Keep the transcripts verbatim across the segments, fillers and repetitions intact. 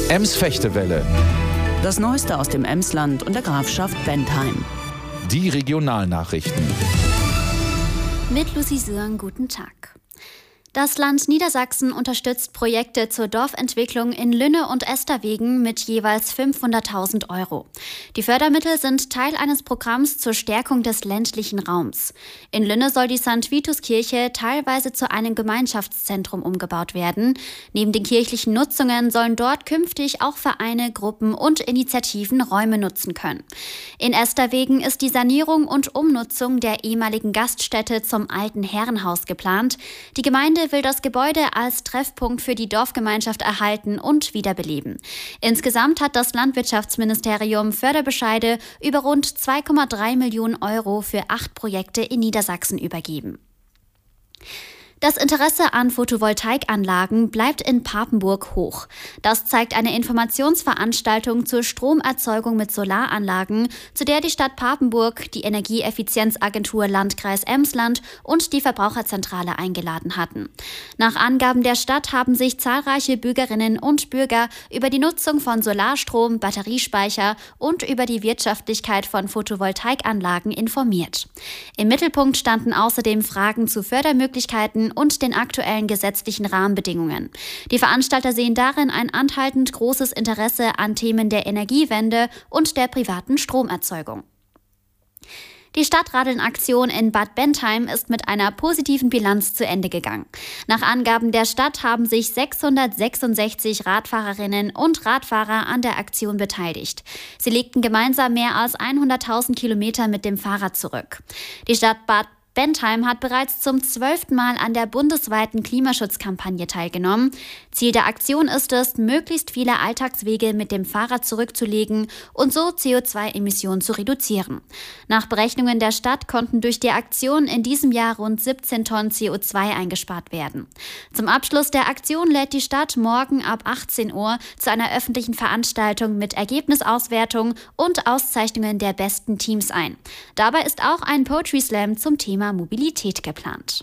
Ems-Fechtewelle. Das Neueste aus dem Emsland und der Grafschaft Bentheim. Die Regionalnachrichten. Mit Lucy Sürn, guten Tag. Das Land Niedersachsen unterstützt Projekte zur Dorfentwicklung in Lünne und Esterwegen mit jeweils fünfhunderttausend Euro. Die Fördermittel sind Teil eines Programms zur Stärkung des ländlichen Raums. In Lünne soll die Sankt Vitus-Kirche teilweise zu einem Gemeinschaftszentrum umgebaut werden. Neben den kirchlichen Nutzungen sollen dort künftig auch Vereine, Gruppen und Initiativen Räume nutzen können. In Esterwegen ist die Sanierung und Umnutzung der ehemaligen Gaststätte zum alten Herrenhaus geplant. Die Gemeinde will das Gebäude als Treffpunkt für die Dorfgemeinschaft erhalten und wiederbeleben. Insgesamt hat das Landwirtschaftsministerium Förderbescheide über rund zwei Komma drei Millionen Euro für acht Projekte in Niedersachsen übergeben. Das Interesse an Photovoltaikanlagen bleibt in Papenburg hoch. Das zeigt eine Informationsveranstaltung zur Stromerzeugung mit Solaranlagen, zu der die Stadt Papenburg, die Energieeffizienzagentur Landkreis Emsland und die Verbraucherzentrale eingeladen hatten. Nach Angaben der Stadt haben sich zahlreiche Bürgerinnen und Bürger über die Nutzung von Solarstrom, Batteriespeicher und über die Wirtschaftlichkeit von Photovoltaikanlagen informiert. Im Mittelpunkt standen außerdem Fragen zu Fördermöglichkeiten und den aktuellen gesetzlichen Rahmenbedingungen. Die Veranstalter sehen darin ein anhaltend großes Interesse an Themen der Energiewende und der privaten Stromerzeugung. Die Stadtradeln-Aktion in Bad Bentheim ist mit einer positiven Bilanz zu Ende gegangen. Nach Angaben der Stadt haben sich sechshundertsechsundsechzig Radfahrerinnen und Radfahrer an der Aktion beteiligt. Sie legten gemeinsam mehr als hunderttausend Kilometer mit dem Fahrrad zurück. Die Stadt Bad Bentheim hat bereits zum zwölften Mal an der bundesweiten Klimaschutzkampagne teilgenommen. Ziel der Aktion ist es, möglichst viele Alltagswege mit dem Fahrrad zurückzulegen und so C O zwei Emissionen zu reduzieren. Nach Berechnungen der Stadt konnten durch die Aktion in diesem Jahr rund siebzehn Tonnen C O zwei eingespart werden. Zum Abschluss der Aktion lädt die Stadt morgen ab achtzehn Uhr zu einer öffentlichen Veranstaltung mit Ergebnisauswertung und Auszeichnungen der besten Teams ein. Dabei ist auch ein Poetry Slam zum Thema Mobilität geplant.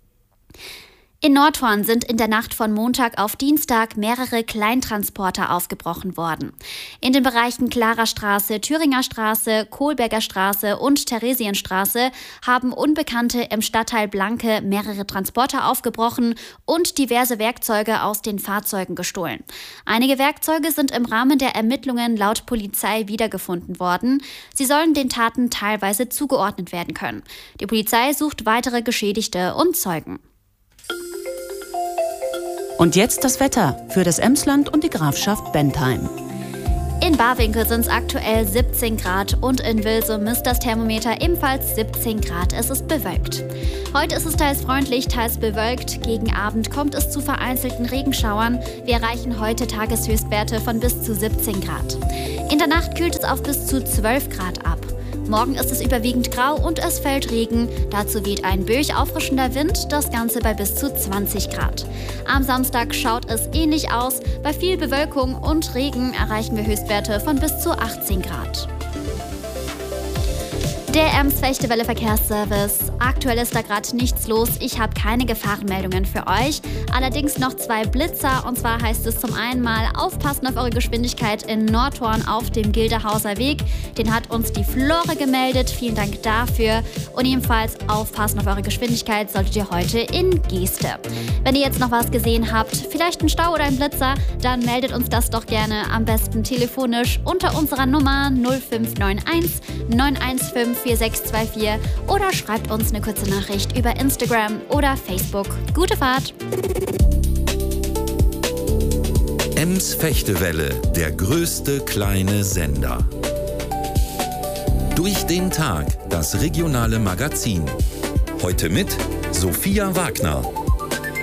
In Nordhorn sind in der Nacht von Montag auf Dienstag mehrere Kleintransporter aufgebrochen worden. In den Bereichen Klarer Straße, Thüringer Straße, Kohlberger Straße und Theresienstraße haben Unbekannte im Stadtteil Blanke mehrere Transporter aufgebrochen und diverse Werkzeuge aus den Fahrzeugen gestohlen. Einige Werkzeuge sind im Rahmen der Ermittlungen laut Polizei wiedergefunden worden. Sie sollen den Taten teilweise zugeordnet werden können. Die Polizei sucht weitere Geschädigte und Zeugen. Und jetzt das Wetter für das Emsland und die Grafschaft Bentheim. In Barwinkel sind es aktuell siebzehn Grad und in Wilsum misst das Thermometer ebenfalls siebzehn Grad. Es ist bewölkt. Heute ist es teils freundlich, teils bewölkt. Gegen Abend kommt es zu vereinzelten Regenschauern. Wir erreichen heute Tageshöchstwerte von bis zu siebzehn Grad. In der Nacht kühlt es auf bis zu zwölf Grad ab. Morgen ist es überwiegend grau und es fällt Regen. Dazu weht ein böig auffrischender Wind, das Ganze bei bis zu zwanzig Grad. Am Samstag schaut es ähnlich aus. Bei viel Bewölkung und Regen erreichen wir Höchstwerte von bis zu achtzehn Grad. Der Ems-Fechtewelle Verkehrsservice. Aktuell ist da gerade nichts los. Ich habe keine Gefahrenmeldungen für euch. Allerdings noch zwei Blitzer. Und zwar heißt es zum einen mal aufpassen auf eure Geschwindigkeit in Nordhorn auf dem Gildehauser Weg. Den hat uns die Flore gemeldet. Vielen Dank dafür. Und ebenfalls aufpassen auf eure Geschwindigkeit solltet ihr heute in Geeste. Wenn ihr jetzt noch was gesehen habt, vielleicht einen Stau oder einen Blitzer, dann meldet uns das doch gerne am besten telefonisch unter unserer Nummer null fünf neun eins neun eins fünf vier sechs zwei vier oder schreibt uns eine kurze Nachricht über Instagram oder Facebook. Gute Fahrt! Ems-Fechtewelle, der größte kleine Sender. Durch den Tag, das regionale Magazin. Heute mit Sophia Wagner.